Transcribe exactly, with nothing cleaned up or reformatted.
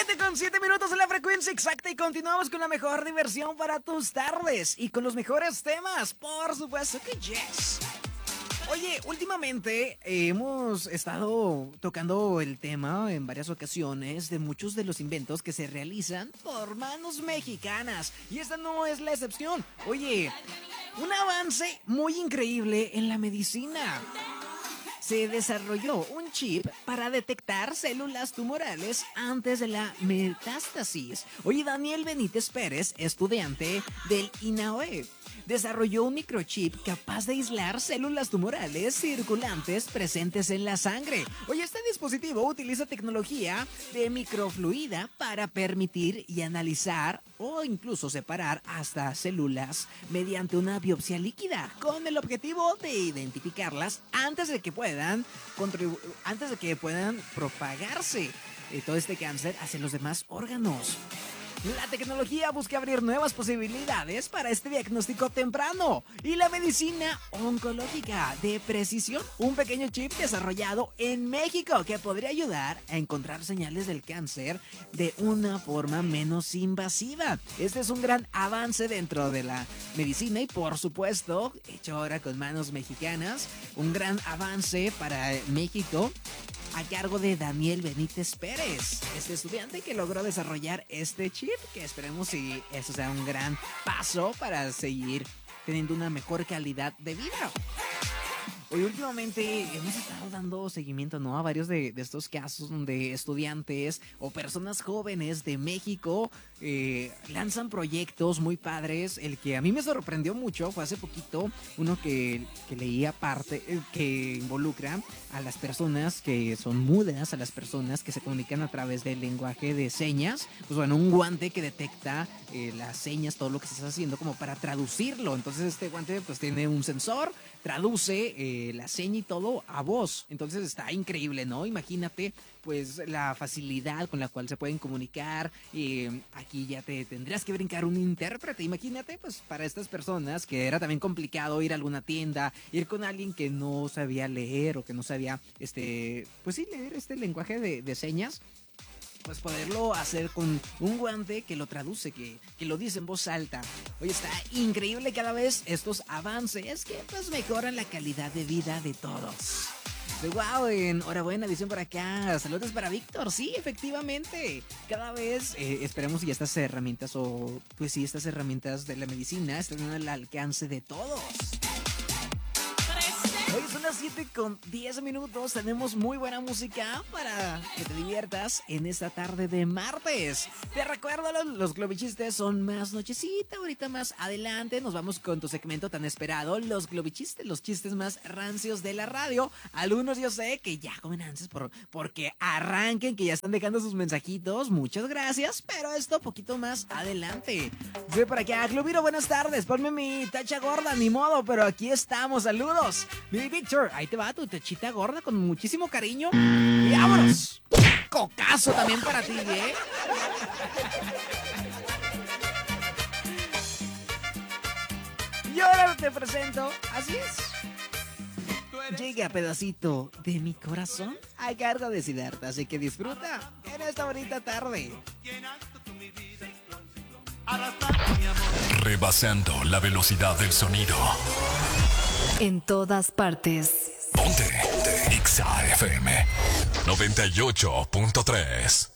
siete con siete minutos en la frecuencia exacta y continuamos con la mejor diversión para tus tardes y con los mejores temas, por supuesto que yes. Oye, últimamente eh, hemos estado tocando el tema en varias ocasiones de muchos de los inventos que se realizan por manos mexicanas y esta no es la excepción. Oye, un avance muy increíble en la medicina. Se desarrolló un chip para detectar células tumorales antes de la metástasis. Oye, Daniel Benítez Pérez, estudiante del I N A O E, desarrolló un microchip capaz de aislar células tumorales circulantes presentes en la sangre. Oye, este dispositivo utiliza tecnología de microfluida para permitir y analizar o incluso separar hasta células mediante una biopsia líquida, con el objetivo de identificarlas antes de que puedan contribu- antes de que puedan propagarse eh, todo este cáncer hacia los demás órganos. La tecnología busca abrir nuevas posibilidades para este diagnóstico temprano y la medicina oncológica de precisión, un pequeño chip desarrollado en México que podría ayudar a encontrar señales del cáncer de una forma menos invasiva. Este es un gran avance dentro de la medicina y por supuesto, hecho ahora con manos mexicanas, un gran avance para México, a cargo de Daniel Benítez Pérez, este estudiante que logró desarrollar este chip, que esperemos si eso sea un gran paso para seguir teniendo una mejor calidad de vida. Hoy últimamente hemos estado dando seguimiento, ¿no?, a varios de, de estos casos donde estudiantes o personas jóvenes de México eh, lanzan proyectos muy padres. El que a mí me sorprendió mucho fue hace poquito uno que, que leí aparte, eh, que involucra a las personas que son mudas, a las personas que se comunican a través del lenguaje de señas. Pues bueno, un guante que detecta eh, las señas, todo lo que se está haciendo como para traducirlo. Entonces este guante pues tiene un sensor, traduce eh, la seña y todo a voz. Entonces está increíble, ¿no? Imagínate pues la facilidad con la cual se pueden comunicar. Eh, aquí ya te tendrías que brincar un intérprete. Imagínate pues para estas personas que era también complicado ir a alguna tienda, ir con alguien que no sabía leer o que no sabía, este, pues sí, leer este lenguaje de, de señas. Pues poderlo hacer con un guante que lo traduce, que, que lo dice en voz alta. Oye, está increíble cada vez estos avances que pues mejoran la calidad de vida de todos. Wow, enhorabuena, dicen por acá. Saludos para Víctor. Sí, efectivamente. Cada vez eh, esperemos que estas herramientas o pues sí, estas herramientas de la medicina estén al alcance de todos. Hoy son las siete con diez minutos, tenemos muy buena música para que te diviertas en esta tarde de martes. Te recuerdo, los, los globichistes son más nochecita, ahorita más adelante nos vamos con tu segmento tan esperado, los globichistes, los chistes más rancios de la radio. Algunos yo sé que ya comen ansias por, porque arranquen, que ya están dejando sus mensajitos, muchas gracias, pero esto poquito más adelante. Soy por acá, Globiro, buenas tardes, ponme mi tacha gorda, ni modo, pero aquí estamos, saludos. Mi Víctor, ahí te va tu tachita gorda con muchísimo cariño. Y vámonos. Cocazo también para ti, ¿eh? Y ahora te presento, así es. Llega pedacito de mi corazón a cargo de Siddhartha, así que disfruta en esta bonita tarde. Rebasando la velocidad del sonido. En todas partes. Ponte, Ponte. X A F M noventa y ocho punto tres.